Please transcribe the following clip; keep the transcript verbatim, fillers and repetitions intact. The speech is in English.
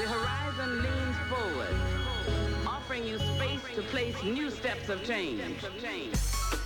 The horizon leans forward, offering you space to place new steps of change.